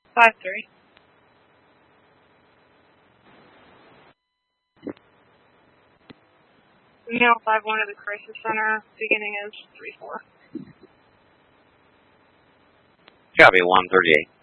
5-3. Email 5-1 to the crisis center. Beginning is 3-4. Copy 138.